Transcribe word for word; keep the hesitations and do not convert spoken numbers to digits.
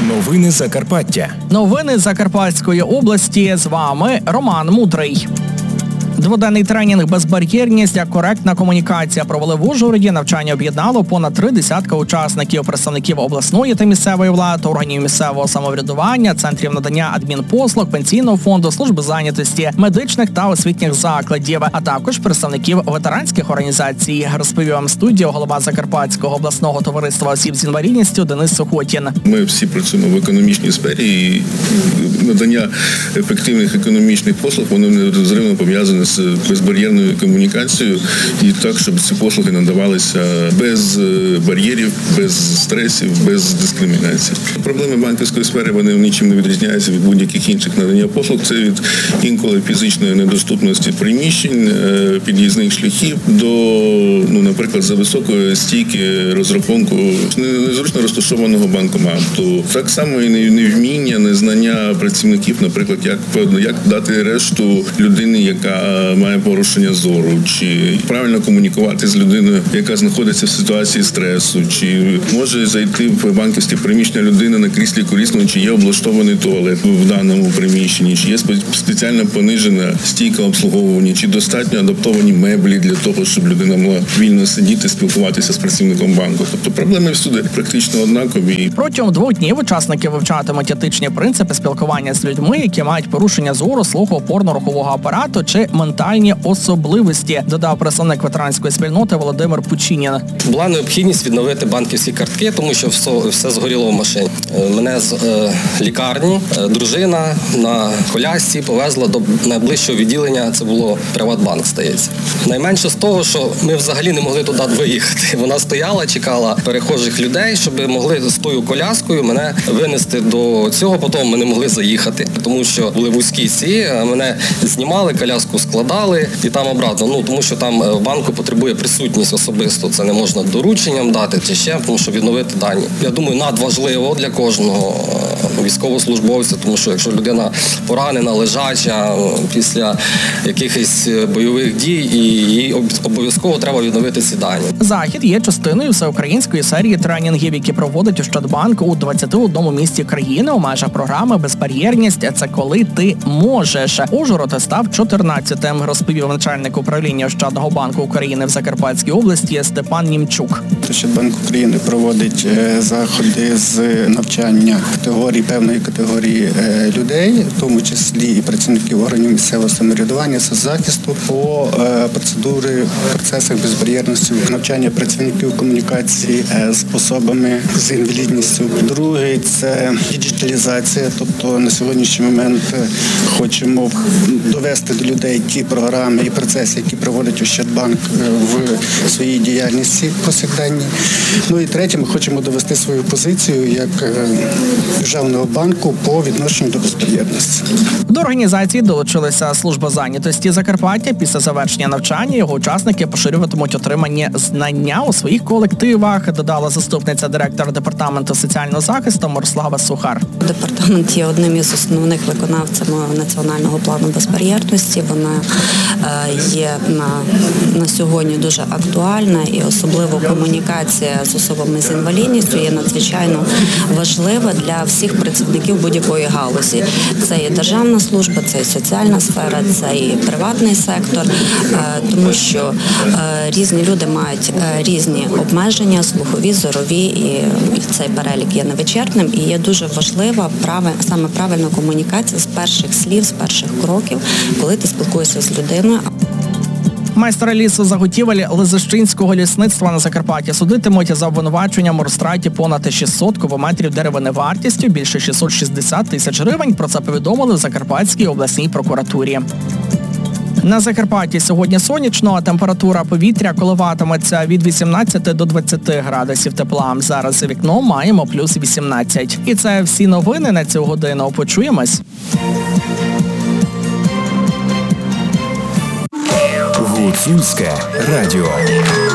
Новини Закарпаття. Новини Закарпатської області. З вами Роман Мудрий. Дводенний тренінг «Безбар'єрність як коректна комунікація» провели в Ужгороді. Навчання об'єднало понад три десятка учасників, представників обласної та місцевої влади, органів місцевого самоврядування, центрів надання адмінпослуг, пенсійного фонду, служби зайнятості, медичних та освітніх закладів, а також представників ветеранських організацій. Розповів вам студію голова Закарпатського обласного товариства осіб з інвалідністю Денис Сухотін. Ми всі працюємо в економічній сфері, і надання ефективних економічних послуг, воно нерозривно пов'язане з безбар'єрною комунікацією, і так, щоб ці послуги надавалися без бар'єрів, без стресів, без дискримінації. Проблеми банківської сфери, вони нічим не відрізняються від будь-яких інших надання послуг. Це від інколи фізичної недоступності приміщень, під'їзних шляхів до, ну, наприклад, за високої стійки розрахунку незручно розташованого банкомату. Так само і невміння, незнання працівників, наприклад, як, як дати решту людини, яка має порушення зору, чи правильно комунікувати з людиною, яка знаходиться в ситуації стресу, чи може зайти в банківське приміщення людина на кріслі колісному, чи є облаштований туалет в даному приміщенні, чи є спеціально понижена стійка обслуговування, чи достатньо адаптовані меблі для того, щоб людина могла вільно сидіти, спілкуватися з працівником банку. Тобто проблеми всюди практично однакові. Протягом двох днів учасники вивчатимуть етичні принципи спілкування з людьми, які мають порушення зору, слуху, опорно-рухового апарату чи ментальні особливості, додав представник ветеранської спільноти Володимир Пучинін. Була необхідність відновити банківські картки, тому що все, все згоріло в машині. Мене з е, лікарні е, дружина на колясці повезла до найближчого відділення, це було Приватбанк, здається. Найменше з того, що ми взагалі не могли туди виїхати. Вона стояла, чекала перехожих людей, щоб могли з тою коляскою мене винести до цього, потім ми не могли заїхати, тому що були вузькі ці, мене знімали, коляску складали і там обратно. Ну, тому що там в банку потребує присутність особисто. Це не можна дорученням дати чи ще, тому що відновити дані. Я думаю, надважливо для кожного військовослужбовця, тому що якщо людина поранена, лежача після якихось бойових дій, і їй обов'язково треба відновити ці дані. Захід є частиною всеукраїнської серії тренінгів, які проводить Ощадбанк у двадцяти одному місті країни у межах програми «Безбар'єрність – це коли ти можеш». Ужгород став чотирнадцятим, розповів начальник управління Ощадного банку України в Закарпатській області Степан Німчук. Ощадбанк України проводить заходи з навчання категорії, певної категорії людей, в тому числі і працівників органів місцевого самоврядування, соцзахисту, по процедури, процесах безбар'єрності, навчання працівників комунікації з особами з інвалідністю. Другий – це діджиталізація, тобто на сьогоднішній момент хочемо довести до людей ті програми і процеси, які проводить Ощадбанк в своїй діяльності повсякденній. Ну і третє, ми хочемо довести свою позицію як державного банку по відношенню до безбар'єрності. До організації долучилася служба зайнятості Закарпаття. Після завершення навчання його учасники поширюватимуть отримані знання у своїх колективах, додала заступниця директора департаменту соціального захисту Мирослава Сухар. Департамент є одним із основних виконавців національного плану безбар'єрності. Вона є на, на сьогодні дуже актуальна, і особливо комунікація з особами з інвалідністю є надзвичайно важлива для всіх працівників будь-якої галузі. Це і державна служба, це і соціальна сфера, це і приватний сектор, тому що різні люди мають різні обмеження, слухові, зорові, і цей перелік є невичерпним, і є дуже важлива саме правильна комунікація з перших слів, з перших кроків, коли ти спілкуєшся з людиною. Майстра лісозаготівель Лизищинського лісництва на Закарпатті судитимуть за обвинуваченням у розтраті понад шістсот кубометрів деревини вартістю більше шістсот шістдесят тисяч гривень. Про це повідомили в Закарпатській обласній прокуратурі. На Закарпатті сьогодні сонячно, а температура повітря коливатиметься від вісімнадцяти до двадцяти градусів тепла. Зараз за вікном маємо плюс вісімнадцять. І це всі новини на цю годину. Почуємось. Гуцульське радіо.